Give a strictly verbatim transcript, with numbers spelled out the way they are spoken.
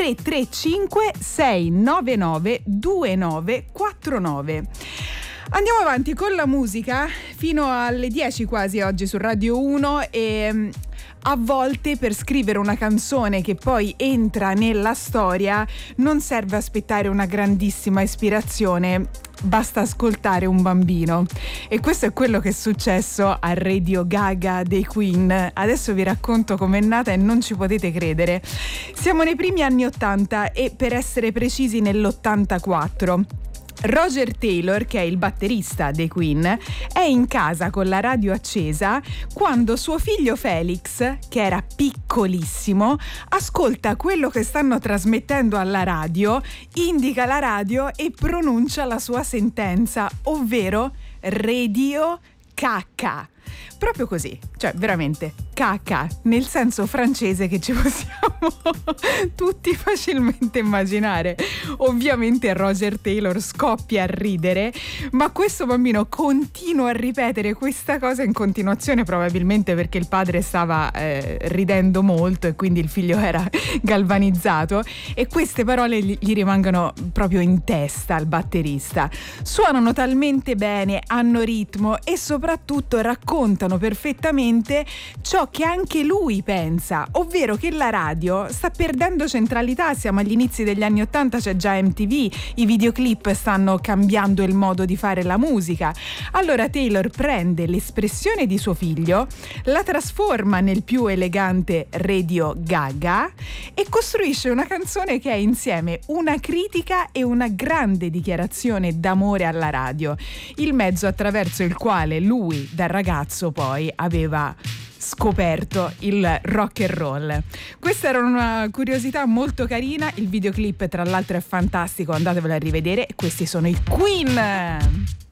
tre tre cinque sei nove nove due nove quattro nove. Andiamo avanti con la musica fino alle dieci quasi oggi su Radio uno e a volte per scrivere una canzone che poi entra nella storia non serve aspettare una grandissima ispirazione, basta ascoltare un bambino. E questo è quello che è successo a Radio Gaga dei Queen. Adesso vi racconto com'è nata e non ci potete credere. Siamo nei primi anni ottanta e per essere precisi nell'ottantaquattro. Roger Taylor, che è il batterista dei Queen, è in casa con la radio accesa quando suo figlio Felix, che era piccolissimo, ascolta quello che stanno trasmettendo alla radio, indica la radio e pronuncia la sua sentenza, ovvero radio cacca. Proprio così, cioè veramente caca, nel senso francese che ci possiamo tutti facilmente immaginare. Ovviamente Roger Taylor scoppia a ridere, ma questo bambino continua a ripetere questa cosa in continuazione, probabilmente perché il padre stava eh, ridendo molto e quindi il figlio era galvanizzato, e queste parole gli, gli rimangono proprio in testa al batterista. Suonano talmente bene, hanno ritmo e soprattutto raccontano perfettamente ciò che anche lui pensa, ovvero che la radio sta perdendo centralità. Siamo agli inizi degli anni ottanta, c'è già M T V, i videoclip stanno cambiando il modo di fare la musica. Allora Taylor prende l'espressione di suo figlio, la trasforma nel più elegante Radio Gaga e costruisce una canzone che è insieme una critica e una grande dichiarazione d'amore alla radio, il mezzo attraverso il quale lui da ragazzo poi aveva scoperto il rock and roll. Questa era una curiosità molto carina, il videoclip tra l'altro è fantastico, andatevelo a rivedere. Questi sono i Queen.